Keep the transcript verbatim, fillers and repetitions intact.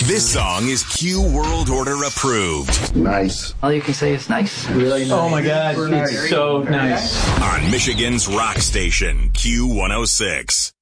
This song is Q World Order approved. Nice. All you can say is nice. Really nice. Oh my God, it's nice. so nice. On Michigan's rock station, Q one oh six.